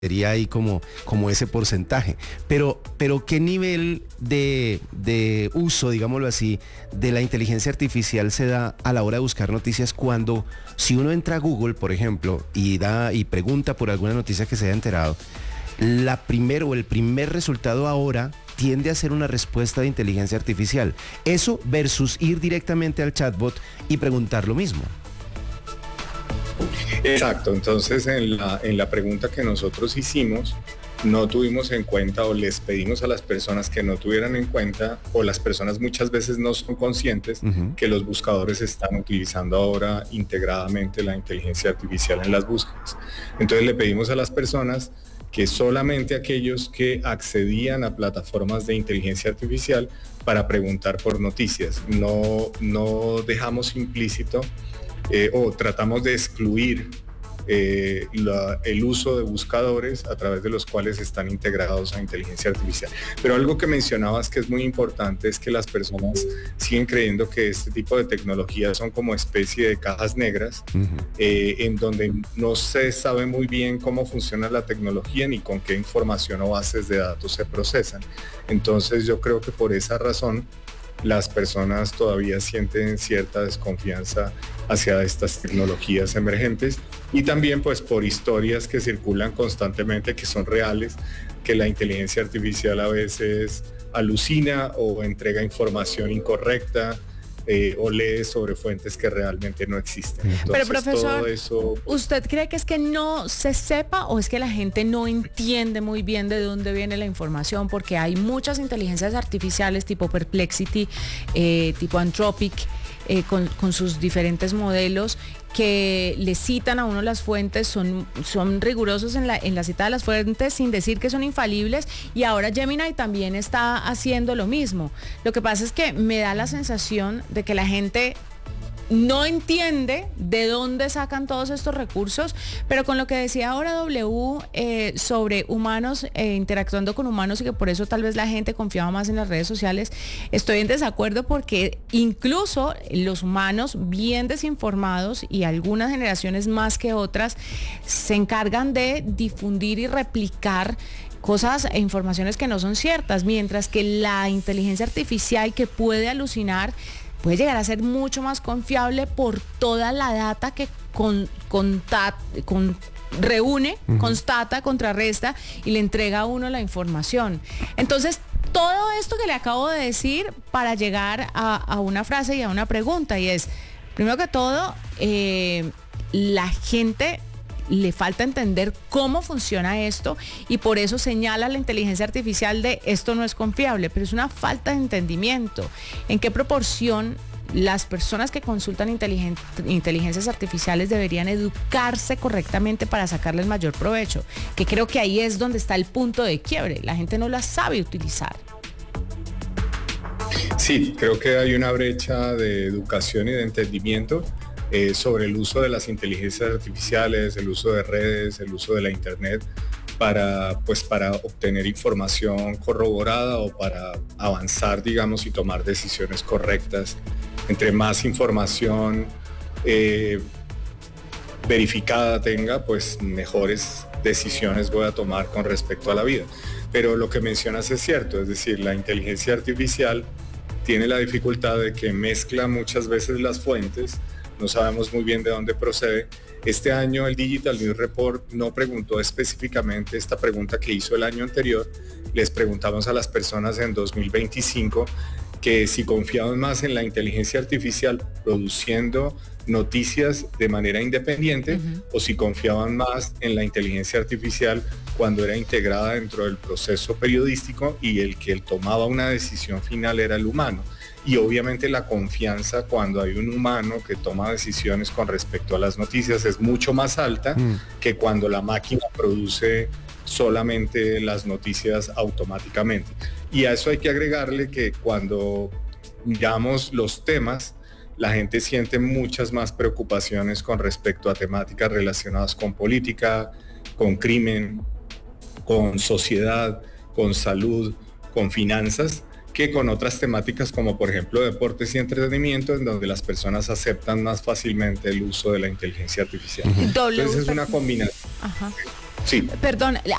sería ahí como ese porcentaje. Pero ¿qué nivel de uso, digámoslo así, de la inteligencia artificial se da a la hora de buscar noticias cuando, si uno entra a Google, por ejemplo, y pregunta por alguna noticia que se haya enterado, el primer resultado ahora tiende a ser una respuesta de inteligencia artificial? Eso versus ir directamente al chatbot y preguntar lo mismo. Exacto, entonces en la pregunta que nosotros hicimos, no tuvimos en cuenta o les pedimos a las personas que no tuvieran en cuenta, o las personas muchas veces no son conscientes que los buscadores están utilizando ahora integradamente la inteligencia artificial en las búsquedas. Entonces le pedimos a las personas que solamente aquellos que accedían a plataformas de inteligencia artificial para preguntar por noticias. No dejamos implícito o tratamos de excluir el uso de buscadores a través de los cuales están integrados a inteligencia artificial. Pero algo que mencionabas que es muy importante es que las personas siguen creyendo que este tipo de tecnologías son como especie de cajas negras, en donde no se sabe muy bien cómo funciona la tecnología ni con qué información o bases de datos se procesan. Entonces yo creo que por esa razón las personas todavía sienten cierta desconfianza hacia estas tecnologías emergentes, y también pues por historias que circulan constantemente, que son reales, que la inteligencia artificial a veces alucina o entrega información incorrecta, o lee sobre fuentes que realmente no existen. Entonces, pero profesor, todo eso... ¿usted cree que es que no se sepa o es que la gente no entiende muy bien de dónde viene la información? Porque hay muchas inteligencias artificiales tipo Perplexity, tipo Anthropic, con sus diferentes modelos, que le citan a uno las fuentes, son rigurosos en la cita de las fuentes sin decir que son infalibles, y ahora Gemini también está haciendo lo mismo. Lo que pasa es que me da la sensación de que la gente no entiende de dónde sacan todos estos recursos, pero con lo que decía ahora W sobre humanos interactuando con humanos, y que por eso tal vez la gente confiaba más en las redes sociales, estoy en desacuerdo, porque incluso los humanos bien desinformados, y algunas generaciones más que otras, se encargan de difundir y replicar cosas e informaciones que no son ciertas, mientras que la inteligencia artificial, que puede alucinar, puede llegar a ser mucho más confiable por toda la data que reúne, constata, contrarresta y le entrega a uno la información. Entonces, todo esto que le acabo de decir para llegar a una frase y a una pregunta, y es, primero que todo, la gente le falta entender cómo funciona esto, y por eso señala la inteligencia artificial de esto no es confiable, pero es una falta de entendimiento. ¿En qué proporción las personas que consultan inteligencias artificiales deberían educarse correctamente para sacarle el mayor provecho? Que creo que ahí es donde está el punto de quiebre. La gente no la sabe utilizar. Sí, creo que hay una brecha de educación y de entendimiento sobre el uso de las inteligencias artificiales, el uso de redes, el uso de la internet para obtener información corroborada o para avanzar, digamos, y tomar decisiones correctas. Entre más información verificada tenga, pues mejores decisiones voy a tomar con respecto a la vida. Pero lo que mencionas es cierto, es decir, la inteligencia artificial tiene la dificultad de que mezcla muchas veces las fuentes, no sabemos muy bien de dónde procede. Este año el Digital News Report no preguntó específicamente esta pregunta que hizo el año anterior. Les preguntamos a las personas en 2025 que si confiaban más en la inteligencia artificial produciendo noticias de manera independiente, o si confiaban más en la inteligencia artificial cuando era integrada dentro del proceso periodístico y el que tomaba una decisión final era el humano. Y obviamente la confianza cuando hay un humano que toma decisiones con respecto a las noticias es mucho más alta que cuando la máquina produce solamente las noticias automáticamente. Y a eso hay que agregarle que cuando miramos los temas, la gente siente muchas más preocupaciones con respecto a temáticas relacionadas con política, con crimen, con sociedad, con salud, con finanzas, que con otras temáticas como por ejemplo deportes y entretenimiento, en donde las personas aceptan más fácilmente el uso de la inteligencia artificial. Entonces es una combinación. Sí. Perdón,